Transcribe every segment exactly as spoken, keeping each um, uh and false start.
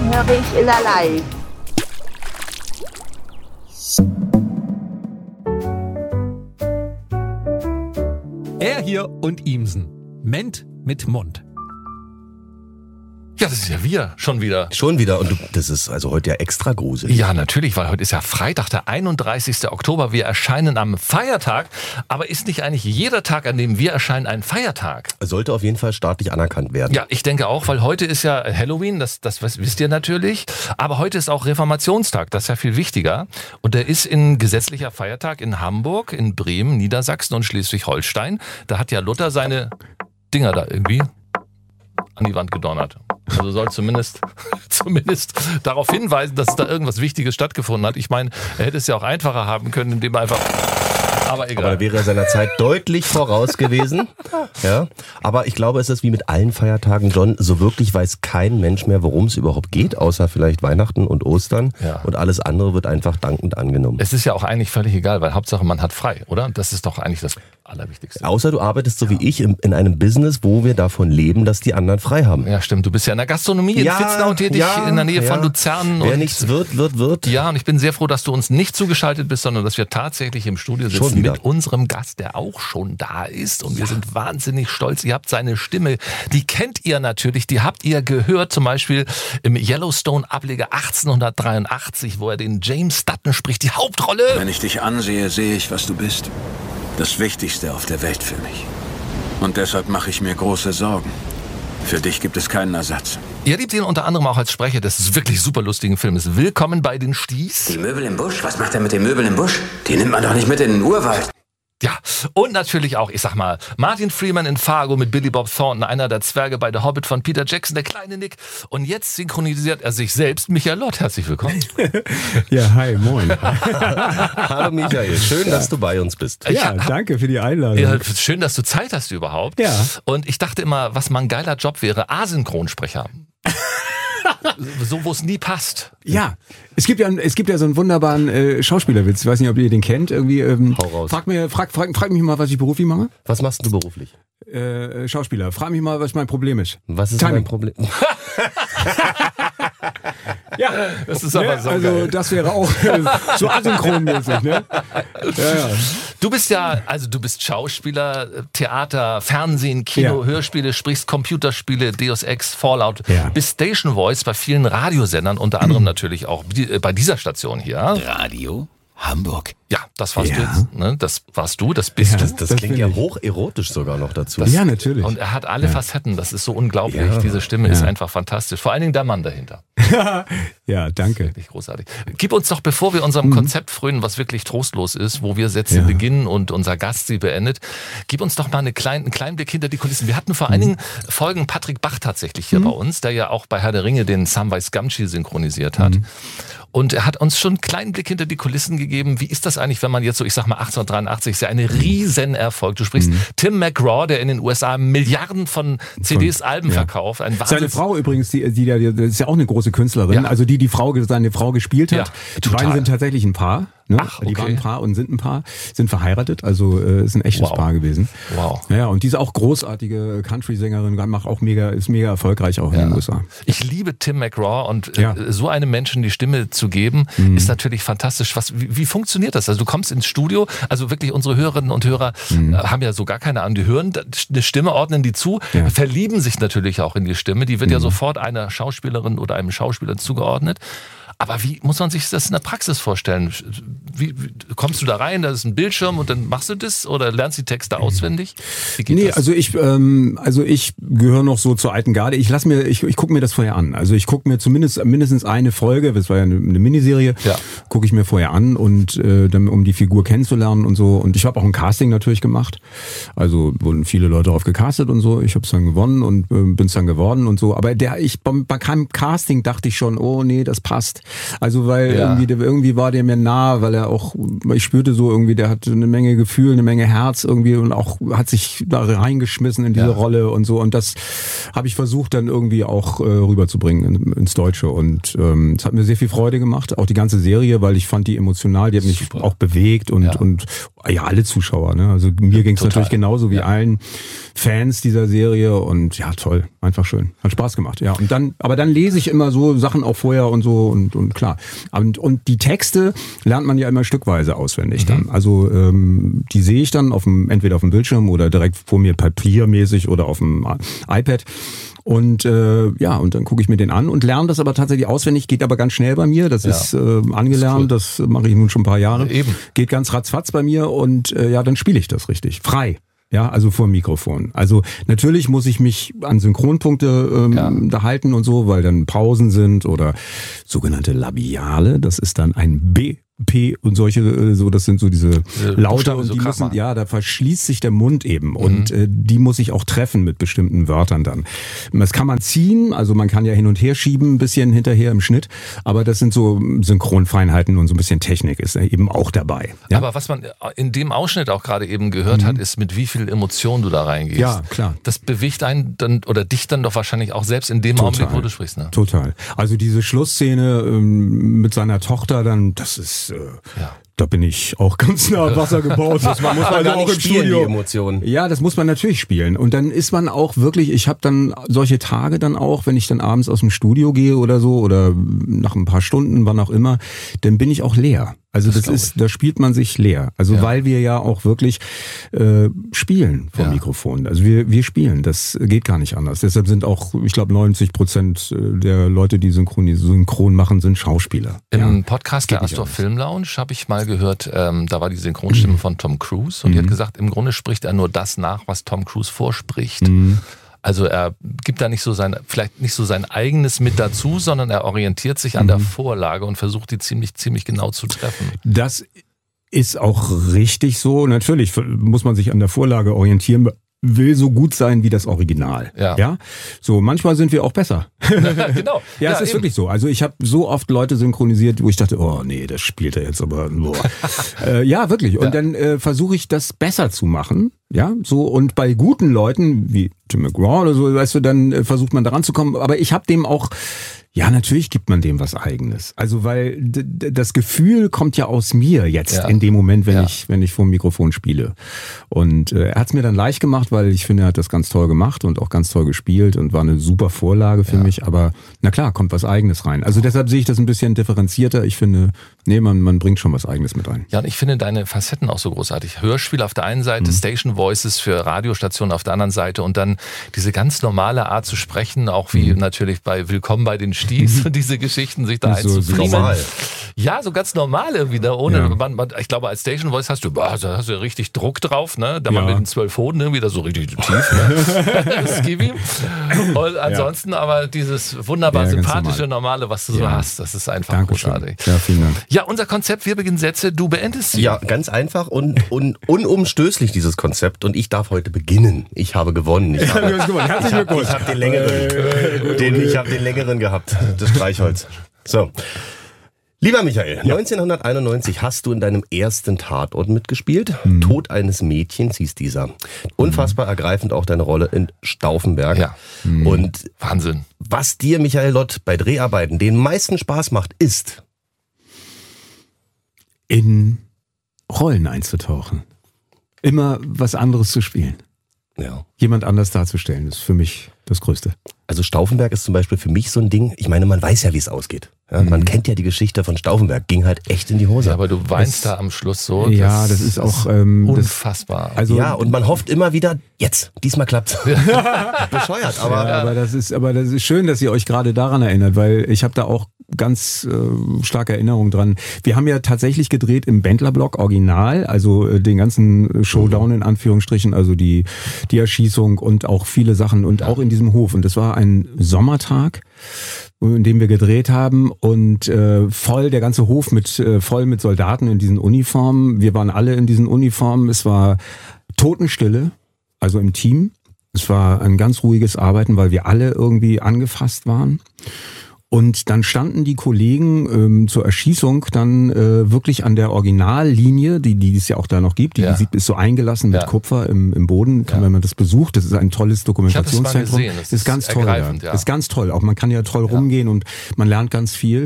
höre ich Illa live. Er hier und Ihmsen. Ment mit Mund. Ja, das ist ja wir, schon wieder. Schon wieder und du, das ist also heute ja extra gruselig. Ja, natürlich, weil heute ist ja Freitag, der einunddreißigster Oktober. Wir erscheinen am Feiertag, aber ist nicht eigentlich jeder Tag, an dem wir erscheinen, ein Feiertag? Sollte auf jeden Fall staatlich anerkannt werden. Ja, ich denke auch, weil heute ist ja Halloween, das, das wisst ihr natürlich, aber heute ist auch Reformationstag, das ist ja viel wichtiger. Und der ist ein gesetzlicher Feiertag in Hamburg, in Bremen, Niedersachsen und Schleswig-Holstein. Da hat ja Luther seine Dinger da irgendwie an die Wand gedonnert. Also soll zumindest, zumindest darauf hinweisen, dass da irgendwas Wichtiges stattgefunden hat. Ich meine, er hätte es ja auch einfacher haben können, indem er einfach... Aber egal. Aber wäre er seiner Zeit deutlich voraus gewesen. Ja. Aber ich glaube, es ist wie mit allen Feiertagen, John, so wirklich weiß kein Mensch mehr, worum es überhaupt geht, außer vielleicht Weihnachten und Ostern. Ja. Und alles andere wird einfach dankend angenommen. Es ist ja auch eigentlich völlig egal, weil Hauptsache man hat frei, oder? Das ist doch eigentlich das Allerwichtigste. Außer du arbeitest so wie ich in, in einem Business, wo wir davon leben, dass die anderen frei haben. Ja, stimmt. Du bist ja in der Gastronomie Ja, in Vitznau tätig, ja, in der Nähe ja. von Luzern. Wer und nichts wird, wird, wird. Ja, und ich bin sehr froh, dass du uns nicht zugeschaltet bist, sondern dass wir tatsächlich im Studio Schon sitzen wieder. mit unserem Gast, der auch schon da ist. Und wir sind wahnsinnig stolz. Ihr habt seine Stimme, die kennt ihr natürlich, die habt ihr gehört, zum Beispiel im Yellowstone-Ableger achtzehnhundertdreiundachtzig, wo er den James Dutton spricht, die Hauptrolle. Wenn ich dich ansehe, sehe ich, was du bist. Das Wichtigste auf der Welt für mich. Und deshalb mache ich mir große Sorgen. Für dich gibt es keinen Ersatz. Ihr liebt ihn unter anderem auch als Sprecher des wirklich super lustigen Filmes Willkommen bei den Sties. Die Möbel im Busch? Was macht er mit den Möbeln im Busch? Die nimmt man doch nicht mit in den Urwald. Ja, und natürlich auch, ich sag mal, Martin Freeman in Fargo mit Billy Bob Thornton, einer der Zwerge bei The Hobbit von Peter Jackson, der kleine Nick. Und jetzt synchronisiert er sich selbst. Michael Lott, herzlich willkommen. Ja, hi, moin. Hallo Michael, schön, dass du bei uns bist. Ich Ja, hab- danke für die Einladung. Ja, schön, dass du Zeit hast überhaupt. Ja. Und ich dachte immer, was mal ein geiler Job wäre, Asynchronsprecher. So, wo es nie passt. Ja, es gibt ja, es gibt ja so einen wunderbaren äh, Schauspielerwitz. Ich weiß nicht, ob ihr den kennt. Irgendwie, ähm, Hau raus. Frag, mir, frag, frag, frag mich mal, was ich beruflich mache. Was machst du beruflich? Äh, Schauspieler. Frag mich mal, was mein Problem ist. Was ist Timing. dein Problem? Ja, Das ist aber ne? so Also geil. das wäre auch äh, so asynchronmäßig, ne? Ja, ja. Du bist ja, also du bist Schauspieler, Theater, Fernsehen, Kino, Ja. Hörspiele, sprichst Computerspiele, Deus Ex, Fallout, Ja. bist Station Voice bei vielen Radiosendern, unter anderem natürlich auch die- äh, bei dieser Station hier. Radio Hamburg. Ja, das warst Ja. du jetzt. Ne? Das warst du, das bist Ja. du. Das, das Das klingt bin ja ich. hocherotisch sogar noch dazu. Ja, natürlich. Und er hat alle Facetten, das ist so unglaublich. Ja. Diese Stimme Ja. ist einfach fantastisch. Vor allen Dingen der Mann dahinter. Ja, danke. Wirklich großartig. Gib uns doch, bevor wir unserem Konzept frönen, was wirklich trostlos ist, wo wir Sätze Ja. beginnen und unser Gast sie beendet, gib uns doch mal eine klein, einen kleinen Blick hinter die Kulissen. Wir hatten vor einigen Folgen Patrick Bach tatsächlich hier bei uns, der ja auch bei Herr der Ringe den Samwise Gamgee synchronisiert hat. Und er hat uns schon einen kleinen Blick hinter die Kulissen gegeben. Wie ist das eigentlich, wenn man jetzt so, ich sag mal achtzehnhundertdreiundachtzig, ist ja ein Riesenerfolg. Du sprichst Tim McGraw, der in den U S A Milliarden von C Ds, Alben ja. verkauft. Ein Seine Wahnsinns- Frau übrigens, die, die, die, das ist ja auch eine große Künstlerin, Ja. also die die Frau, seine Frau gespielt hat. Ja, die total. beiden sind tatsächlich ein Paar. Ne? Ach, Die okay. waren ein Paar und sind ein Paar, sind verheiratet, also äh, ist ein echtes Wow. Paar gewesen. Wow. Ja, und die ist auch großartige Country-Sängerin, macht auch mega, ist mega erfolgreich auch in den U S A. Ich liebe Tim McGraw und äh, Ja. Mhm. so einem Menschen die Stimme zu geben, ist natürlich fantastisch. Was, wie, wie funktioniert das? Also du kommst ins Studio, also wirklich unsere Hörerinnen und Hörer äh, haben ja so gar keine Ahnung, die hören da- eine Stimme, ordnen die zu, Ja. verlieben sich natürlich auch in die Stimme. Die wird ja sofort einer Schauspielerin oder einem Schauspieler zugeordnet. Aber wie muss man sich das in der Praxis vorstellen? Wie, wie kommst du da rein, da ist ein Bildschirm und dann machst du das oder lernst die Texte auswendig? Wie geht Nee, das? also ich, ähm, also ich gehöre noch so zur alten Garde. Ich lass mir, ich, ich gucke mir das vorher an. Also ich gucke mir zumindest mindestens eine Folge, das war ja eine, eine Miniserie, Ja. gucke ich mir vorher an und äh, dann, um die Figur kennenzulernen und so. Und ich habe auch ein Casting natürlich gemacht. Also wurden viele Leute darauf gecastet und so. Ich habe es dann gewonnen und äh, bin es dann geworden und so. Aber der, ich beim, bei keinem Casting dachte ich schon, oh nee, das passt. Also weil Ja. irgendwie, der, irgendwie war der mir nah, weil er auch, weil ich spürte so irgendwie, der hat eine Menge Gefühl, eine Menge Herz irgendwie und auch hat sich da reingeschmissen in diese Ja. Rolle und so. Und das habe ich versucht dann irgendwie auch äh, rüberzubringen in, ins Deutsche. Und ähm, es hat mir sehr viel Freude gemacht, auch die ganze Serie, weil ich fand die emotional, die hat mich Super. auch bewegt und, Ja. und ja, alle Zuschauer. Ne? Also mir ging es Total. natürlich genauso wie Ja. allen Fans dieser Serie und ja, toll, einfach schön. Hat Spaß gemacht, ja. Und dann, aber dann lese ich immer so Sachen auch vorher und so und, und klar. Und, und die Texte lernt man ja immer stückweise auswendig dann. Also ähm, die sehe ich dann auf dem, entweder auf dem Bildschirm oder direkt vor mir papiermäßig oder auf dem iPad. Und äh, ja, und dann gucke ich mir den an und lerne das aber tatsächlich auswendig, geht aber ganz schnell bei mir. Das Ja. ist äh, angelernt, das mache ich nun schon ein paar Jahre. Eben. Geht ganz ratzfatz bei mir und äh, ja, dann spiele ich das richtig. Frei. Ja, also vor dem Mikrofon. Also natürlich muss ich mich an Synchronpunkte ähm, Ja. da halten und so, weil dann Pausen sind oder sogenannte Labiale. Das ist dann ein B. P und solche, äh, so, das sind so diese Laute Buchstaben, und so die Krach müssen, machen. ja, da verschließt sich der Mund eben und äh, die muss ich auch treffen mit bestimmten Wörtern dann. Das kann man ziehen, also man kann ja hin und her schieben, ein bisschen hinterher im Schnitt, aber das sind so Synchronfeinheiten und so ein bisschen Technik ist eben auch dabei. Ja, Aber was man in dem Ausschnitt auch gerade eben gehört hat, ist, mit wie viel Emotion du da reingehst. Ja, klar. Das bewegt einen dann oder dich dann doch wahrscheinlich auch selbst in dem Total. Augenblick, wo du sprichst. Ne? Total. Also diese Schlussszene ähm, mit seiner Tochter dann, das ist, äh, Ja. da bin ich auch ganz nah am Wasser gebaut. Das muss man Also auch spielen, die Emotionen. Ja, das muss man natürlich spielen. Und dann ist man auch wirklich, ich habe dann solche Tage dann auch, wenn ich dann abends aus dem Studio gehe oder so oder nach ein paar Stunden, wann auch immer, dann bin ich auch leer. Also das, glaub ist, da spielt man sich leer. Also Ja. weil wir ja auch wirklich äh, spielen vom Ja. Mikrofon. Also wir, wir spielen, das geht gar nicht anders. Deshalb sind auch, ich glaube, neunzig Prozent der Leute, die synchron, synchron machen, sind Schauspieler. Im Ja. Podcast der Geht nicht Astor anders. Film Lounge habe ich mal gehört, ähm, da war die Synchronstimme von Tom Cruise und die hat gesagt, im Grunde spricht er nur das nach, was Tom Cruise vorspricht. Also er gibt da nicht so sein, vielleicht nicht so sein eigenes mit dazu, sondern er orientiert sich an der Vorlage und versucht die ziemlich, ziemlich genau zu treffen. Das ist auch richtig so. Natürlich muss man sich an der Vorlage orientieren, will so gut sein wie das Original. Ja. Ja? So, manchmal sind wir auch besser. Genau. Ja, es ist eben. wirklich so. Also ich habe so oft Leute synchronisiert, wo ich dachte, oh nee, das spielt er jetzt aber boah. äh, ja, wirklich. Und Ja. dann äh, versuche ich das besser zu machen. Ja, so und bei guten Leuten wie Tim McGraw oder so, weißt du, dann äh, versucht man daran zu kommen. Aber ich habe dem auch, ja, natürlich gibt man dem was Eigenes. Also weil d- d- das Gefühl kommt ja aus mir jetzt Ja. in dem Moment, wenn Ja. ich wenn ich vor dem Mikrofon spiele. Und äh, er hat es mir dann leicht gemacht, weil ich finde, er hat das ganz toll gemacht und auch ganz toll gespielt und war eine super Vorlage für Ja. mich. Aber na klar, kommt was Eigenes rein. Also deshalb sehe ich das ein bisschen differenzierter. Ich finde, nee, man man bringt schon was Eigenes mit rein. Ja, und ich finde deine Facetten auch so großartig. Hörspiel auf der einen Seite, Station Voices für Radiostationen auf der anderen Seite und dann diese ganz normale Art zu sprechen, auch wie natürlich bei Willkommen bei den Sties und diese Geschichten sich da So- so einzufriemeln. normal. Ja, so ganz normal irgendwie, ne? Ohne, Ja. man, man, ich glaube, als Station Voice hast du, boah, da hast du ja richtig Druck drauf, ne? Da mal Ja. mit den zwölf Hoden irgendwie, da so richtig tief, ne? Skibi. Und ansonsten aber dieses wunderbar Ja, ganz sympathische, normal. normale, was du so Ja. hast, das ist einfach Dankeschön. großartig. Ja, vielen Dank. Ja, unser Konzept, wir beginnen Sätze, du beendest sie. Ja, ganz einfach und, und unumstößlich dieses Konzept und ich darf heute beginnen. Ich habe gewonnen. Ich habe, Herzlichen ich habe, ich habe den längeren, den, ich habe den längeren gehabt, das Streichholz. So. Lieber Michael, neunzehnhunderteinundneunzig hast du in deinem ersten Tatort mitgespielt. Mhm. Tod eines Mädchens hieß dieser. Unfassbar ergreifend auch deine Rolle in Stauffenberg. Ja. Und Wahnsinn. was dir, Michael Lott, bei Dreharbeiten den meisten Spaß macht, ist... in Rollen einzutauchen. Immer was anderes zu spielen. Ja. Jemand anders darzustellen, ist für mich das Größte. Also Stauffenberg ist zum Beispiel für mich so ein Ding, ich meine, man weiß ja, wie es ausgeht. Ja, man kennt ja die Geschichte von Stauffenberg, ging halt echt in die Hose. Ja, aber du weinst da am Schluss so. Ja, das ist auch, ähm, das- unfassbar. Also, ja, und man hofft immer wieder, jetzt, diesmal klappt's. Bescheuert, aber... Ja, aber das ist, aber das ist schön, dass ihr euch gerade daran erinnert, weil ich habe da auch ganz äh, starke Erinnerungen dran. Wir haben ja tatsächlich gedreht im Bendler-Block Original, also äh, den ganzen Showdown in Anführungsstrichen, also die die Erschießung und auch viele Sachen und auch in diesem Hof. Und das war ein Sommertag, in dem wir gedreht haben und äh, voll der ganze Hof mit äh, voll mit Soldaten in diesen Uniformen. Wir waren alle in diesen Uniformen. Es war Totenstille, also im Team. Es war ein ganz ruhiges Arbeiten, weil wir alle irgendwie angefasst waren. Und dann standen die Kollegen ähm, zur Erschießung dann äh, wirklich an der Originallinie, die, die es ja auch da noch gibt. Die, Ja. die sieht, ist so eingelassen mit Ja. Kupfer im, im Boden, kann, Ja. wenn man das besucht. Das ist ein tolles Dokumentationszentrum. Ich hab es mal gesehen. Das ist ganz ist toll. ergreifend, ja. ja. Ist ganz toll. Auch man kann ja toll rumgehen und man lernt ganz viel.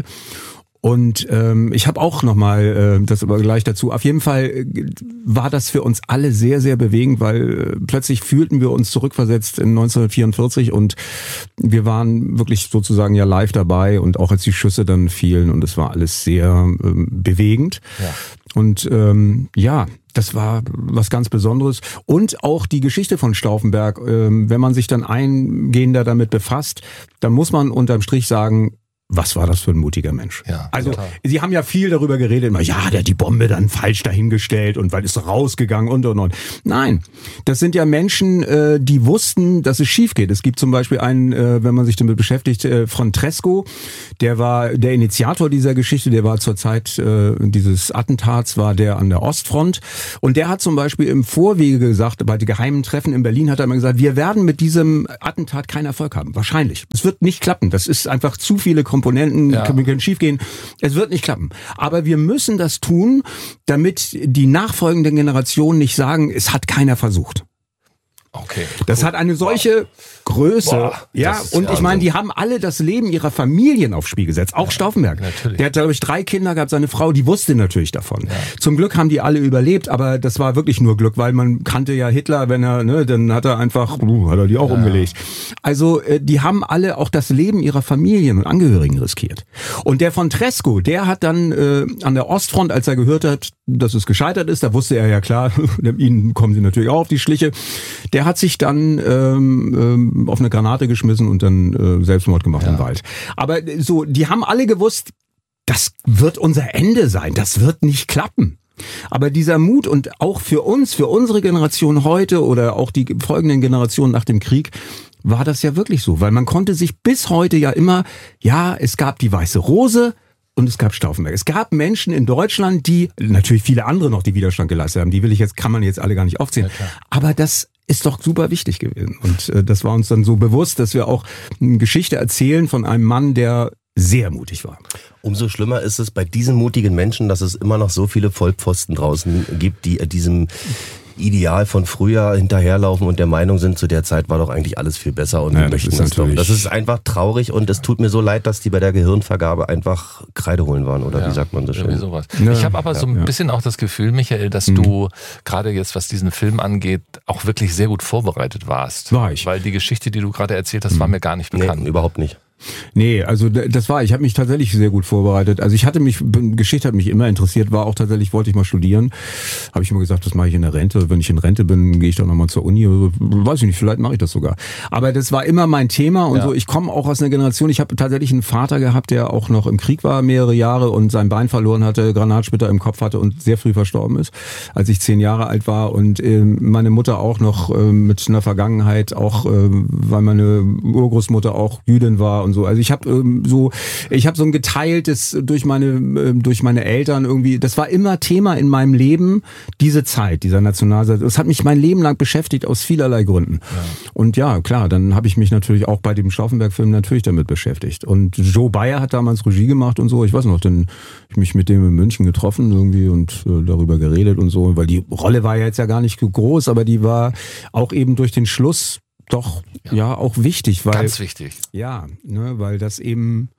Und ähm, ich habe auch nochmal äh, das aber gleich dazu. Auf jeden Fall äh, war das für uns alle sehr, sehr bewegend, weil äh, plötzlich fühlten wir uns zurückversetzt in neunzehnhundertvierundvierzig und wir waren wirklich sozusagen ja live dabei und auch als die Schüsse dann fielen und es war alles sehr ähm, bewegend. Ja. Und ähm, ja, das war was ganz Besonderes. Und auch die Geschichte von Stauffenberg, ähm, wenn man sich dann eingehender damit befasst, dann muss man unterm Strich sagen, was war das für ein mutiger Mensch? Ja, also total. Sie haben ja viel darüber geredet, immer, ja, der hat die Bombe dann falsch dahingestellt und weil ist rausgegangen und und und. Nein, das sind ja Menschen, äh, die wussten, dass es schief geht. Es gibt zum Beispiel einen, äh, wenn man sich damit beschäftigt, äh, von Tresco, der war der Initiator dieser Geschichte, der war zur Zeit äh, dieses Attentats, war der an der Ostfront und der hat zum Beispiel im Vorwege gesagt, bei den geheimen Treffen in Berlin hat er immer gesagt, wir werden mit diesem Attentat keinen Erfolg haben. Wahrscheinlich. Es wird nicht klappen. Das ist einfach zu viele Komponenten, Ja. können, können schief gehen. Es wird nicht klappen. Aber wir müssen das tun, damit die nachfolgenden Generationen nicht sagen, es hat keiner versucht. Okay. Das hat eine solche Größe. Boah, ja, das ist und ich Wahnsinn. meine, die haben alle das Leben ihrer Familien aufs Spiel gesetzt. Auch Stauffenberg. natürlich. Der hat, glaube ich, drei Kinder gehabt. Seine Frau, die wusste natürlich davon. Zum Glück haben die alle überlebt, aber das war wirklich nur Glück, weil man kannte ja Hitler, wenn er, ne, dann hat er einfach, uh, hat er die auch umgelegt. Also, äh, die haben alle auch das Leben ihrer Familien und Angehörigen riskiert. Und der von Tresco, der hat dann äh, an der Ostfront, als er gehört hat, dass es gescheitert ist, da wusste er ja klar, ihnen kommen sie natürlich auch auf die Schliche. Der hat sich dann ähm, ähm, auf eine Granate geschmissen und dann äh, Selbstmord gemacht Ja. im Wald. Aber so, die haben alle gewusst, das wird unser Ende sein, das wird nicht klappen. Aber dieser Mut und auch für uns, für unsere Generation heute oder auch die folgenden Generationen nach dem Krieg, war das ja wirklich so. Weil man konnte sich bis heute ja immer, ja, es gab die Weiße Rose, und es gab Stauffenberg. Es gab Menschen in Deutschland, die, natürlich viele andere noch, die Widerstand geleistet haben. Die will ich jetzt, kann man jetzt alle gar nicht aufzählen. Ja, aber das ist doch super wichtig gewesen. Und äh, das war uns dann so bewusst, dass wir auch eine Geschichte erzählen von einem Mann, der sehr mutig war. Umso schlimmer ist es bei diesen mutigen Menschen, dass es immer noch so viele Vollpfosten draußen gibt, die diesem Ideal von früher hinterherlaufen und der Meinung sind, zu der Zeit war doch eigentlich alles viel besser und Ja, wir das möchten ist das doch. natürlich- Das ist einfach traurig und es tut mir so leid, dass die bei der Gehirnvergabe einfach Kreide holen waren, oder Ja, wie sagt man so irgendwie schön? sowas. Ja. Ich habe aber so ein Ja. bisschen auch das Gefühl, Michael, dass du gerade jetzt, was diesen Film angeht, auch wirklich sehr gut vorbereitet warst. War ich. Weil die Geschichte, die du gerade erzählt hast, war mir gar nicht bekannt. Nee, überhaupt nicht. Nee, also d- das war, ich habe mich tatsächlich sehr gut vorbereitet. Also ich hatte mich, b- Geschichte hat mich immer interessiert, war auch tatsächlich, wollte ich mal studieren. Habe ich immer gesagt, das mache ich in der Rente. Wenn ich in Rente bin, gehe ich dann nochmal zur Uni. Weiß ich nicht, vielleicht mache ich das sogar. Aber das war immer mein Thema und Ja. so. Ich komme auch aus einer Generation, ich habe tatsächlich einen Vater gehabt, der auch noch im Krieg war, mehrere Jahre und sein Bein verloren hatte, Granatsplitter im Kopf hatte und sehr früh verstorben ist, als ich zehn Jahre alt war. Und ähm, meine Mutter auch noch ähm, mit einer Vergangenheit, auch ähm, weil meine Urgroßmutter auch Jüdin war und so. Also ich habe ähm, so, ich habe so ein geteiltes durch meine ähm, durch meine Eltern irgendwie. Das war immer Thema in meinem Leben, diese Zeit, dieser Nationalsozialismus. Das hat mich mein Leben lang beschäftigt aus vielerlei Gründen. Ja. Und ja, klar, dann habe ich mich natürlich auch bei dem Stauffenberg-Film natürlich damit beschäftigt. Und Joe Bayer hat damals Regie gemacht und so. Ich weiß noch, dann hab ich mich mit dem in München getroffen irgendwie und äh, darüber geredet und so, weil die Rolle war ja jetzt ja gar nicht groß, aber die war auch eben durch den Schluss doch ja, ja auch wichtig, weil Ganz wichtig. ja, ne, weil das eben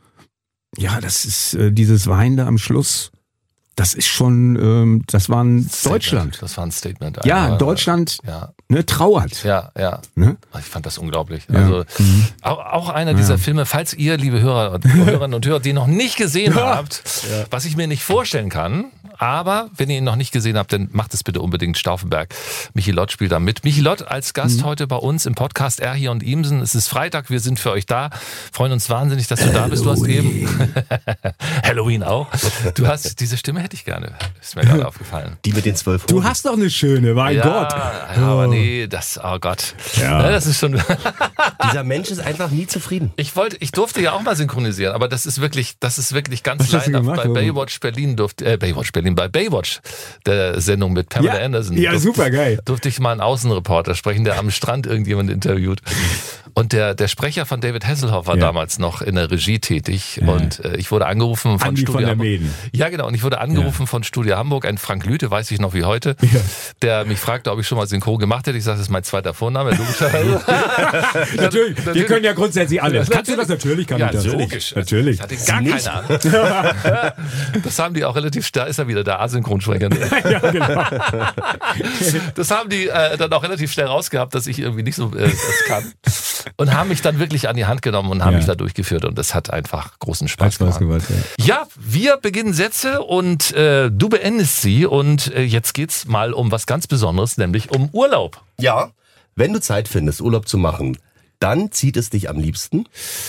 ja, das ist äh, dieses Weinende am Schluss. Das ist schon, ähm, das war ein Statement. Deutschland. Das war ein Statement. Ja, einfach. Deutschland Ja, ne, trauert. ja, ja. Ne? Ich fand das unglaublich. Ja. Also Mhm. auch, auch einer dieser Ja. Filme, falls ihr, liebe Hörer und Hörerinnen und Hörer, die noch nicht gesehen habt, was ich mir nicht vorstellen kann, aber wenn ihr ihn noch nicht gesehen habt, dann macht es bitte unbedingt. Stauffenberg. Michi Lott spielt da mit. Michi Lott als Gast Mhm. heute bei uns im Podcast Er hier und Imsen. Es ist Freitag, wir sind für euch da. Freuen uns wahnsinnig, dass du da bist. Du hast eben Halloween auch. Du hast diese Stimme hätte ich gerne. Ist mir gerade aufgefallen. Die mit den zwölf Du Hosen. hast doch eine schöne, mein ja, Gott. Ja, aber nee, das, oh Gott. Ja. Ja, das ist schon. Dieser Mensch ist einfach nie zufrieden. Ich wollte, ich durfte ja auch mal synchronisieren, aber das ist wirklich, das ist wirklich ganz Was hast du laienhaft. gemacht? Bei Baywatch Berlin durfte, äh, Baywatch Berlin, bei Baywatch, der Sendung mit Pamela Ja, Anderson. ja, durfte, super geil. Durfte ich mal einen Außenreporter sprechen, der am Strand irgendjemand interviewt. Und der, der Sprecher von David Hasselhoff war Ja. damals noch in der Regie tätig. Ja. Und äh, ich wurde angerufen von Andi Studio von der Hamburg. Mäden. Ja, genau. Und ich wurde angerufen von Studio Hamburg, ein Frank Lüthe, weiß ich noch wie heute, Ja. der mich fragte, ob ich schon mal Synchron gemacht hätte. Ich sage, das ist mein zweiter Vorname. Logischerweise. Natürlich, wir können ja grundsätzlich alles. Kannst du das? Natürlich kann Ja, ich das. logisch. Natürlich. Ich hatte gar keine Ahnung. Das haben die auch relativ, da ist er wieder, der A-Synchronsprecher. Ja, genau. Das haben die äh, dann auch relativ schnell rausgehabt, dass ich irgendwie nicht so äh, das kann. Und haben mich dann wirklich an die Hand genommen und haben Ja. mich da durchgeführt. Und das hat einfach großen Spaß Hat Spaß gemacht. gemacht, ja. Ja, wir beginnen Sätze und äh, du beendest sie. Und äh, jetzt geht's mal um was ganz Besonderes, nämlich um Urlaub. Ja, wenn du Zeit findest, Urlaub zu machen, dann zieht es dich am liebsten.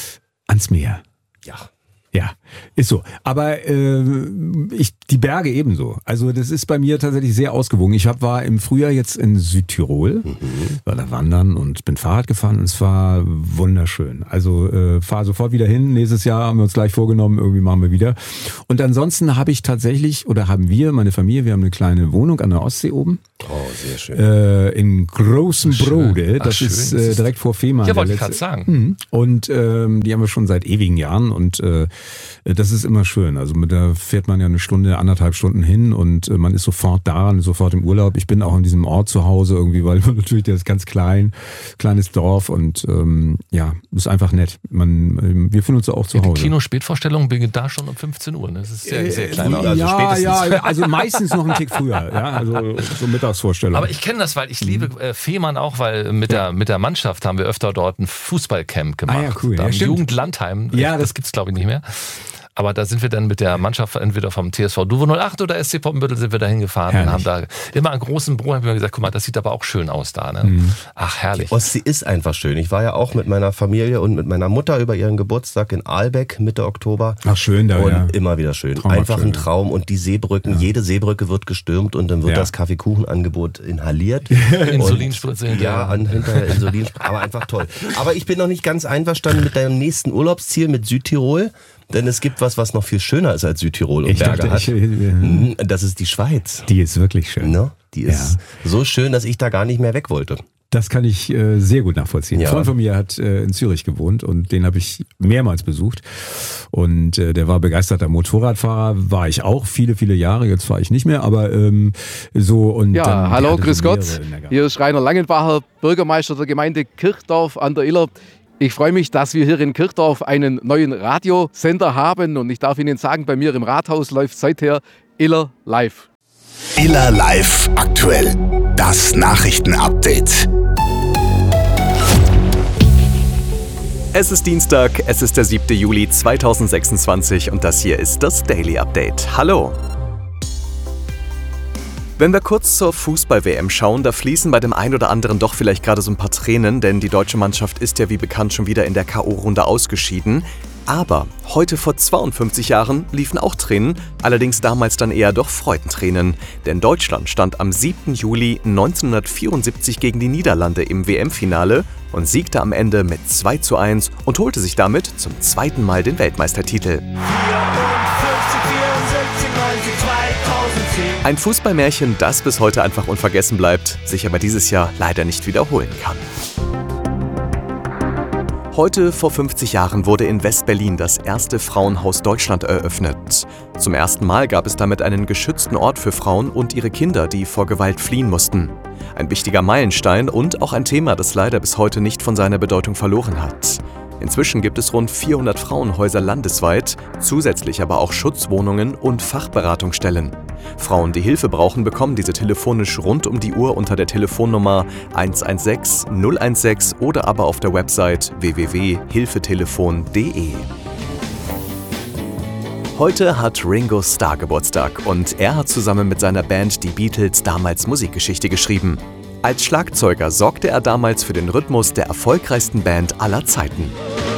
Ans Meer. Ja. Ja, ist so. Aber äh, ich die Berge ebenso. Also das ist bei mir tatsächlich sehr ausgewogen. Ich hab, war im Frühjahr jetzt in Südtirol, mhm. war da wandern und bin Fahrrad gefahren und es war wunderschön. Also äh, fahr sofort wieder hin. Nächstes Jahr haben wir uns gleich vorgenommen, irgendwie machen wir wieder. Und ansonsten habe ich tatsächlich, oder haben wir, meine Familie, wir haben eine kleine Wohnung an der Ostsee oben. Oh, sehr schön. Äh, in Großen Brode. Ach, Das schön. ist äh, direkt vor Fehmarn. Ja, der wollte ich letzte- gerade sagen. Mhm. Und ähm, die haben wir schon seit ewigen Jahren und äh, das ist immer schön. Also mit der fährt man ja eine Stunde, anderthalb Stunden hin und äh, man ist sofort da und sofort im Urlaub. Ich bin auch in diesem Ort zu Hause irgendwie, weil man natürlich, der ist ganz klein, kleines Dorf und ähm, ja, ist einfach nett. Man, ähm, wir fühlen uns da auch zu Ja, die Hause. Kino-Spätvorstellung beginnt da schon um fünfzehn Uhr. Ne? Das ist sehr, sehr klein. also ja, spätestens. ja, also meistens noch einen Tick früher. Ja, also so Mittagsvorstellung. Aber ich kenne das, weil ich liebe äh, Fehmarn auch, weil mit, der, mit der Mannschaft haben wir öfter dort ein Fußballcamp gemacht. Ah ja, cool. Da Ja, im stimmt. Jugendlandheim. Ja, das, das- gibt's glaube ich nicht mehr. Aber da sind wir dann mit der Mannschaft entweder vom T S V Duvo null acht oder S C Poppenbüttel sind wir da hingefahren und haben Herrlich. da immer einen großen Bruder, haben wir gesagt, guck mal, das sieht aber auch schön aus da. Ne? Ach, herrlich. Ostsee ist einfach schön. Ich war ja auch mit meiner Familie und mit meiner Mutter über ihren Geburtstag in Aalbeck Mitte Oktober. Ach, schön da, Und ja. immer wieder schön. Traumhaft Einfach schön, ein ja. Traum. Und die Seebrücken, jede Seebrücke wird gestürmt und dann wird Ja. das Kaffeekuchenangebot inhaliert. Insulinspritze Und- hinterher. Ja, an, hinterher Insulinspritze. Aber einfach toll. Aber ich bin noch nicht ganz einverstanden mit deinem nächsten Urlaubsziel mit Südtirol. Denn es gibt was, was noch viel schöner ist als Südtirol und Ich Berge dachte, hat. ich, äh, Mhm, Das ist die Schweiz. die ist wirklich schön. Ne? Die ist so schön, dass ich da gar nicht mehr weg wollte. Das kann ich äh, sehr gut nachvollziehen. Ja. Ein Freund von mir hat äh, in Zürich gewohnt und den habe ich mehrmals besucht. Und äh, der war begeisterter Motorradfahrer, war ich auch viele, viele Jahre. Jetzt fahre ich nicht mehr, aber ähm, so und Ja, dann, hallo, der hatte grüß so Gott. mehrere in der Garage. Hier ist Rainer Langenbacher, Bürgermeister der Gemeinde Kirchdorf an der Iller. Ich freue mich, dass wir hier in Kirchdorf einen neuen Radiosender haben und ich darf Ihnen sagen, bei mir im Rathaus läuft seither Iller Live. Iller Live aktuell. Das Nachrichtenupdate. Es ist Dienstag, es ist der siebte Juli zweitausendsechsundzwanzig und das hier ist das Daily Update. Hallo! Wenn wir kurz zur Fußball-W M schauen, da fließen bei dem einen oder anderen doch vielleicht gerade so ein paar Tränen, denn die deutsche Mannschaft ist ja wie bekannt schon wieder in der K O-Runde ausgeschieden. Aber heute vor zweiundfünfzig Jahren liefen auch Tränen, allerdings damals dann eher doch Freudentränen. Denn Deutschland stand am siebten Juli neunzehnhundertvierundsiebzig gegen die Niederlande im W M-Finale und siegte am Ende mit zwei zu eins und holte sich damit zum zweiten Mal den Weltmeistertitel. Ein Fußballmärchen, das bis heute einfach unvergessen bleibt, sich aber dieses Jahr leider nicht wiederholen kann. Heute vor fünfzig Jahren wurde in West-Berlin das erste Frauenhaus Deutschland eröffnet. Zum ersten Mal gab es damit einen geschützten Ort für Frauen und ihre Kinder, die vor Gewalt fliehen mussten. Ein wichtiger Meilenstein und auch ein Thema, das leider bis heute nicht von seiner Bedeutung verloren hat. Inzwischen gibt es rund vierhundert Frauenhäuser landesweit, zusätzlich aber auch Schutzwohnungen und Fachberatungsstellen. Frauen, die Hilfe brauchen, bekommen diese telefonisch rund um die Uhr unter der Telefonnummer eins eins sechs null eins sechs oder aber auf der Website w w w punkt hilfetelefon punkt d e. Heute hat Ringo Starr Geburtstag und er hat zusammen mit seiner Band die Beatles damals Musikgeschichte geschrieben. Als Schlagzeuger sorgte er damals für den Rhythmus der erfolgreichsten Band aller Zeiten.